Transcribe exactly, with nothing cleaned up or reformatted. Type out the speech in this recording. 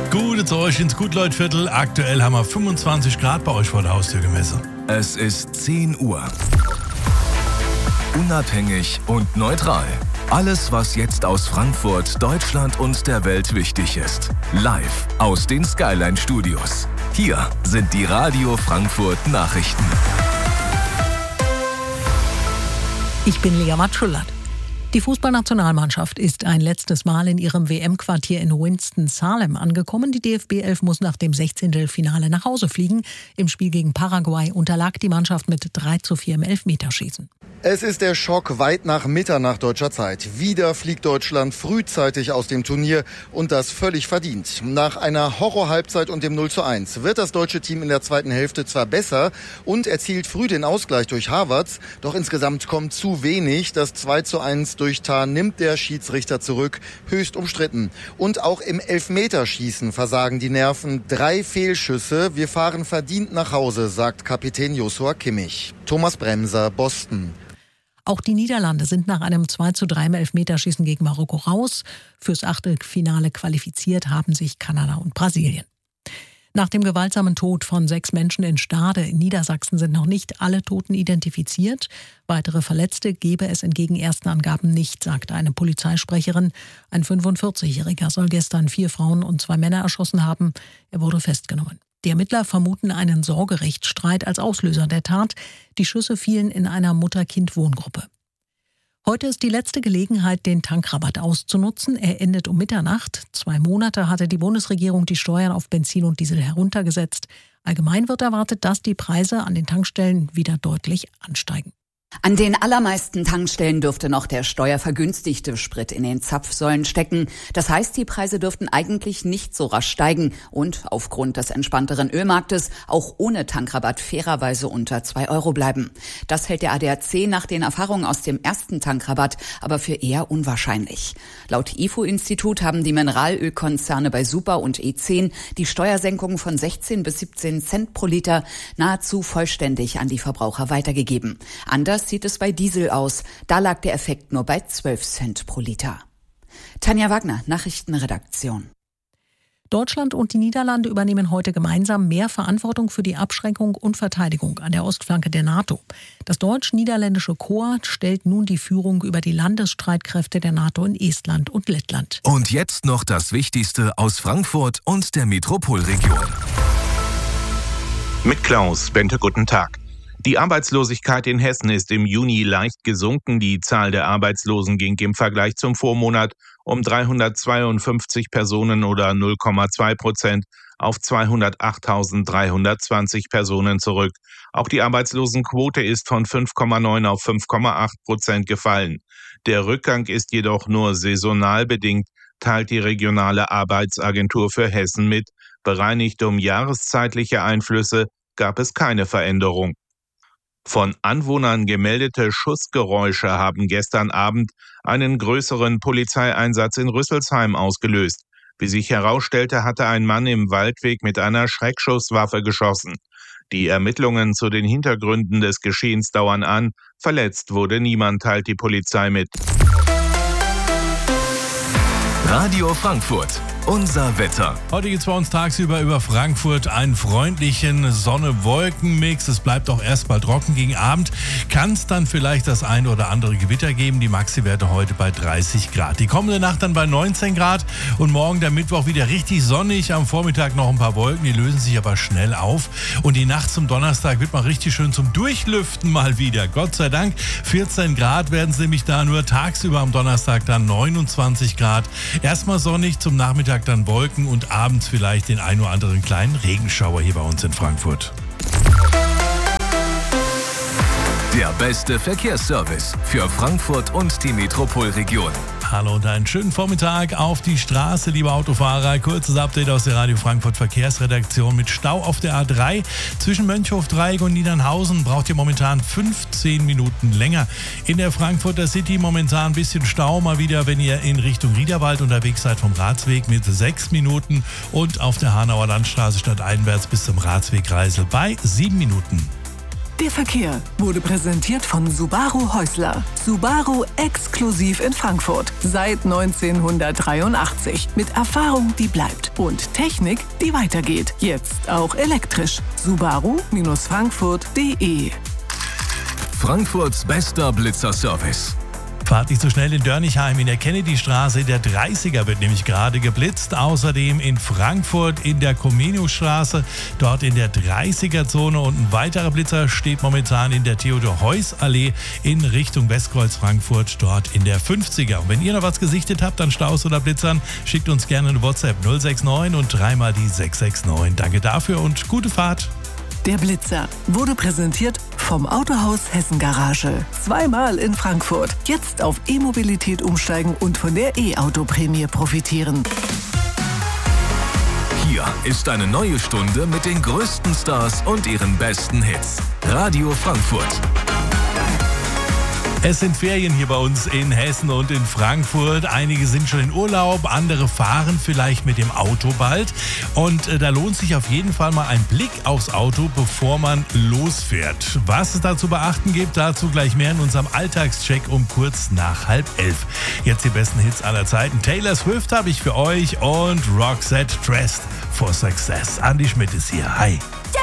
Gute zu euch ins Gutleut-Viertel. Aktuell haben wir fünfundzwanzig Grad bei euch vor der Haustür gemessen. Es ist zehn Uhr. Unabhängig und neutral. Alles, was jetzt aus Frankfurt, Deutschland und der Welt wichtig ist. Live aus den Skyline Studios. Hier sind die Radio Frankfurt Nachrichten. Ich bin Lea Matschulat. Die Fußballnationalmannschaft ist ein letztes Mal in ihrem W M-Quartier in Winston-Salem angekommen. Die D F B elf muss nach dem Sechzehntelfinale nach Hause fliegen. Im Spiel gegen Paraguay unterlag die Mannschaft mit drei zu vier im Elfmeterschießen. Es ist der Schock weit nach Mitternacht deutscher Zeit. Wieder fliegt Deutschland frühzeitig aus dem Turnier und das völlig verdient. Nach einer Horror-Halbzeit und dem null zu eins wird das deutsche Team in der zweiten Hälfte zwar besser und erzielt früh den Ausgleich durch Havertz, doch insgesamt kommt zu wenig. Das zwei zu eins durch Tah nimmt der Schiedsrichter zurück, höchst umstritten. Und auch im Elfmeterschießen versagen die Nerven. Drei Fehlschüsse. Wir fahren verdient nach Hause, sagt Kapitän Joshua Kimmich. Thomas Bremser, Boston. Auch die Niederlande sind nach einem zwei zu drei im Elfmeterschießen gegen Marokko raus. Fürs Achtelfinale qualifiziert haben sich Kanada und Brasilien. Nach dem gewaltsamen Tod von sechs Menschen in Stade in Niedersachsen sind noch nicht alle Toten identifiziert. Weitere Verletzte gebe es entgegen ersten Angaben nicht, sagte eine Polizeisprecherin. Ein fünfundvierzigjähriger soll gestern vier Frauen und zwei Männer erschossen haben. Er wurde festgenommen. Die Ermittler vermuten einen Sorgerechtsstreit als Auslöser der Tat. Die Schüsse fielen in einer Mutter-Kind-Wohngruppe. Heute ist die letzte Gelegenheit, den Tankrabatt auszunutzen. Er endet um Mitternacht. Zwei Monate hatte die Bundesregierung die Steuern auf Benzin und Diesel heruntergesetzt. Allgemein wird erwartet, dass die Preise an den Tankstellen wieder deutlich ansteigen. An den allermeisten Tankstellen dürfte noch der steuervergünstigte Sprit in den Zapfsäulen stecken. Das heißt, die Preise dürften eigentlich nicht so rasch steigen und aufgrund des entspannteren Ölmarktes auch ohne Tankrabatt fairerweise unter zwei Euro bleiben. Das hält der A D A C nach den Erfahrungen aus dem ersten Tankrabatt aber für eher unwahrscheinlich. Laut I F O-Institut haben die Mineralölkonzerne bei Super und E zehn die Steuersenkung von sechzehn bis siebzehn Cent pro Liter nahezu vollständig an die Verbraucher weitergegeben. Anders sieht es bei Diesel aus. Da lag der Effekt nur bei zwölf Cent pro Liter. Tanja Wagner, Nachrichtenredaktion. Deutschland und die Niederlande übernehmen heute gemeinsam mehr Verantwortung für die Abschreckung und Verteidigung an der Ostflanke der NATO. Das deutsch-niederländische Korps stellt nun die Führung über die Landesstreitkräfte der NATO in Estland und Lettland. Und jetzt noch das Wichtigste aus Frankfurt und der Metropolregion. Mit Klaus Bente, guten Tag. Die Arbeitslosigkeit in Hessen ist im Juni leicht gesunken. Die Zahl der Arbeitslosen ging im Vergleich zum Vormonat um dreihundertzweiundfünfzig Personen oder null Komma zwei Prozent auf zweihundertachttausenddreihundertzwanzig Personen zurück. Auch die Arbeitslosenquote ist von fünf Komma neun auf fünf Komma acht Prozent gefallen. Der Rückgang ist jedoch nur saisonal bedingt, teilt die regionale Arbeitsagentur für Hessen mit. Bereinigt um jahreszeitliche Einflüsse gab es keine Veränderung. Von Anwohnern gemeldete Schussgeräusche haben gestern Abend einen größeren Polizeieinsatz in Rüsselsheim ausgelöst. Wie sich herausstellte, hatte ein Mann im Waldweg mit einer Schreckschusswaffe geschossen. Die Ermittlungen zu den Hintergründen des Geschehens dauern an. Verletzt wurde niemand, teilt die Polizei mit. Radio Frankfurt. Unser Wetter. Heute geht es bei uns tagsüber über Frankfurt einen freundlichen Sonne-Wolken-Mix. Es bleibt auch erstmal trocken. Gegen Abend kann es dann vielleicht das eine oder andere Gewitter geben. Die Maxi-Werte heute bei dreißig Grad. Die kommende Nacht dann bei neunzehn Grad und morgen der Mittwoch wieder richtig sonnig. Am Vormittag noch ein paar Wolken, die lösen sich aber schnell auf. Und die Nacht zum Donnerstag wird mal richtig schön zum Durchlüften mal wieder. Gott sei Dank, vierzehn Grad werden es nämlich da nur tagsüber am Donnerstag dann neunundzwanzig Grad. Erstmal sonnig, zum Nachmittag dann Wolken und abends vielleicht den ein oder anderen kleinen Regenschauer hier bei uns in Frankfurt. Der beste Verkehrsservice für Frankfurt und die Metropolregion. Hallo und einen schönen Vormittag auf die Straße, liebe Autofahrer. Kurzes Update aus der Radio Frankfurt Verkehrsredaktion. Mit Stau auf der A drei zwischen Mönchhof-Dreieck und Niedernhausen braucht ihr momentan fünfzehn Minuten länger. In der Frankfurter City momentan ein bisschen Stau, mal wieder, wenn ihr in Richtung Riederwald unterwegs seid vom Ratsweg mit sechs Minuten. Und auf der Hanauer Landstraße stadteinwärts bis zum Ratsweg Reisel bei sieben Minuten. Der Verkehr wurde präsentiert von Subaru Häusler. Subaru exklusiv in Frankfurt. Seit neunzehnhundertdreiundachtzig. Mit Erfahrung, die bleibt. Und Technik, die weitergeht. Jetzt auch elektrisch. Subaru Frankfurt punkt de. Frankfurts bester Blitzerservice. Fahrt nicht so schnell in Dörnigheim in der Kennedy-Straße. Der dreißiger wird nämlich gerade geblitzt. Außerdem in Frankfurt in der Comeniusstraße, dort in der dreißiger-Zone. Und ein weiterer Blitzer steht momentan in der Theodor-Heuss-Allee in Richtung Westkreuz Frankfurt, dort in der fünfziger. Und wenn ihr noch was gesichtet habt an Staus oder Blitzern, schickt uns gerne eine WhatsApp null sechs neun und dreimal die sechs sechs neun. Danke dafür und gute Fahrt. Der Blitzer wurde präsentiert vom Autohaus Hessen Garage. Zweimal in Frankfurt. Jetzt auf E-Mobilität umsteigen und von der E-Auto-Prämie profitieren. Hier ist eine neue Stunde mit den größten Stars und ihren besten Hits. Radio Frankfurt. Es sind Ferien hier bei uns in Hessen und in Frankfurt. Einige sind schon in Urlaub, andere fahren vielleicht mit dem Auto bald. Und äh, da lohnt sich auf jeden Fall mal ein Blick aufs Auto, bevor man losfährt. Was es da zu beachten gibt, dazu gleich mehr in unserem Alltagscheck um kurz nach halb elf. Jetzt die besten Hits aller Zeiten. Taylor Swift habe ich für euch und Roxette Dressed for Success. Andi Schmidt ist hier. Hi. Ja,